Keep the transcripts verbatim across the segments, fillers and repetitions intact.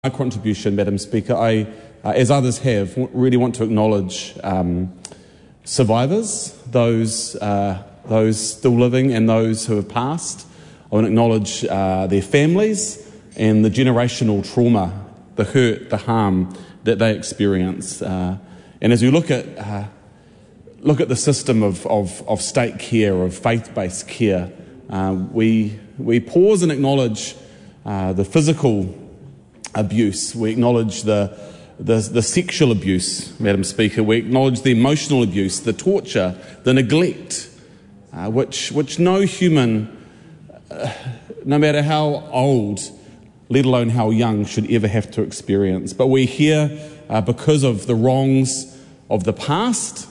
My contribution, Madam Speaker, I, uh, as others have, really want to acknowledge um, survivors, those uh, those still living and those who have passed. I want to acknowledge uh, their families and the generational trauma, the hurt, the harm that they experience. Uh, and as we look at uh, look at the system of, of, of state care, of faith-based care, uh, we we pause and acknowledge uh, the physical abuse. We acknowledge the, the the sexual abuse, Madam Speaker. We acknowledge the emotional abuse, the torture, the neglect, uh, which which no human, uh, no matter how old, let alone how young, should ever have to experience. But we're here uh, because of the wrongs of the past,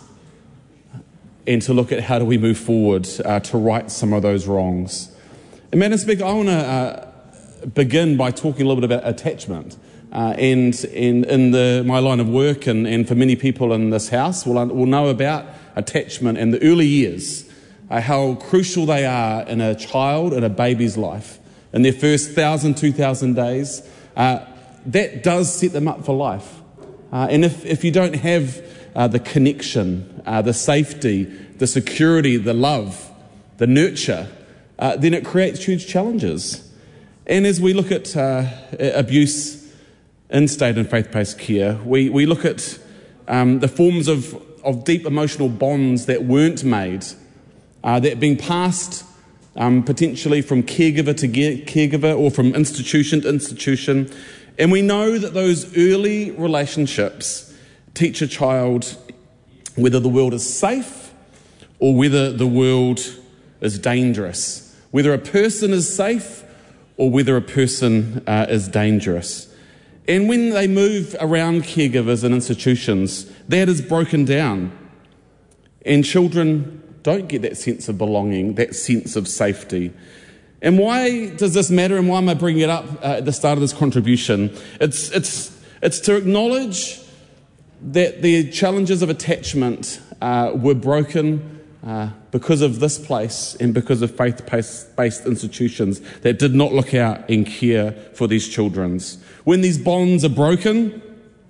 and to look at how do we move forward uh, to right some of those wrongs. And Madam Speaker, I want to uh, begin by talking a little bit about attachment. Uh, and in, in the, my line of work, and, and for many people in this house, will will know about attachment and the early years, uh, how crucial they are in a child and a baby's life. In their first thousand, two thousand days, uh, that does set them up for life. Uh, and if, if you don't have uh, the connection, uh, the safety, the security, the love, the nurture, uh, then it creates huge challenges. And as we look at uh, abuse in state and faith-based care, we, we look at um, the forms of, of deep emotional bonds that weren't made, uh, that are being passed um, potentially from caregiver to ge- caregiver or from institution to institution. And we know that those early relationships teach a child whether the world is safe or whether the world is dangerous, whether a person is safe or whether a person uh, is dangerous. And when they move around caregivers and institutions, that is broken down. And children don't get that sense of belonging, that sense of safety. And why does this matter, and why am I bringing it up uh, at the start of this contribution? It's, it's, it's to acknowledge that the challenges of attachment uh, were broken Uh, because of this place and because of faith-based institutions that did not look out and care for these children. When these bonds are broken,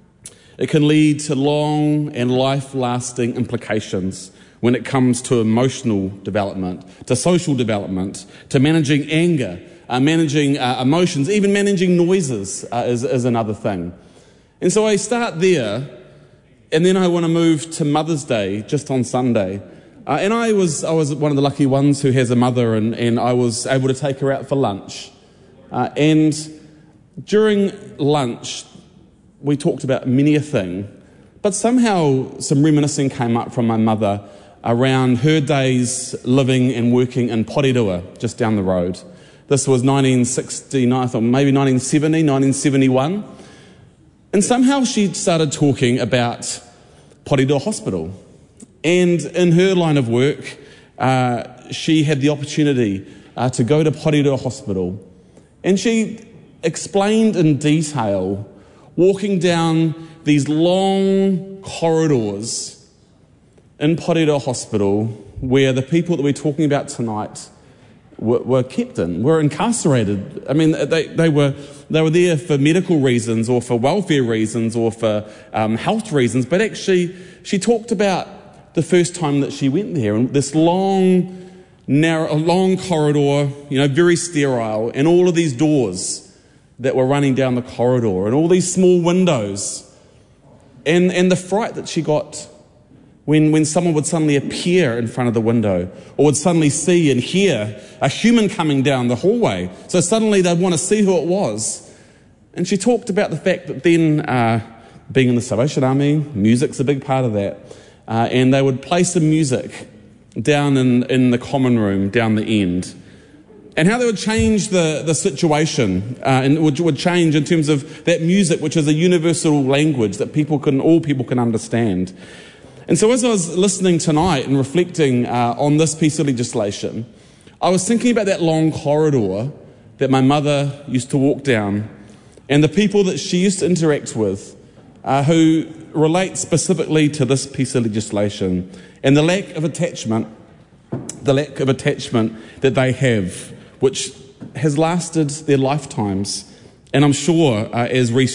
it can lead to long and life-lasting implications when it comes to emotional development, to social development, to managing anger, uh, managing uh, emotions, even managing noises uh, is, is another thing. And so I start there, and then I want to move to Mother's Day just on Sunday. Uh, and I was I was one of the lucky ones who has a mother, and, and I was able to take her out for lunch. Uh, and during lunch, we talked about many a thing, but somehow some reminiscing came up from my mother around her days living and working in Porirua, just down the road. This was nineteen sixty-nine, I thought maybe nineteen seventy, nineteen seventy-one. And somehow she started talking about Porirua Hospital. And in her line of work, uh, she had the opportunity uh, to go to Porirua Hospital. And she explained in detail, walking down these long corridors in Porirua Hospital, where the people that we're talking about tonight were, were kept in, were incarcerated. I mean, they, they were they were there for medical reasons or for welfare reasons or for um, health reasons. But actually, she talked about the first time that she went there, and this long, narrow, long corridor, you know, very sterile, and all of these doors that were running down the corridor, and all these small windows, and and the fright that she got when when someone would suddenly appear in front of the window, or would suddenly see and hear a human coming down the hallway. So suddenly they'd want to see who it was. And she talked about the fact that then, uh, being in the Salvation Army, music's a big part of that. Uh, and they would play some music down in, in the common room, down the end. And how they would change the, the situation, uh, and would, would change in terms of that music, which is a universal language that people can, all people can understand. And so as I was listening tonight and reflecting uh, on this piece of legislation, I was thinking about that long corridor that my mother used to walk down, and the people that she used to interact with, uh, who relate specifically to this piece of legislation, and the lack of attachment, the lack of attachment that they have, which has lasted their lifetimes. And I'm sure, uh, as research